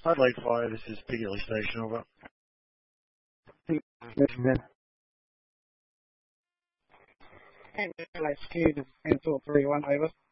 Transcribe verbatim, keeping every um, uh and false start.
Adelaide Fire, this is Piccadilly Station, over. Michigan. And H Q to ten four three one, over.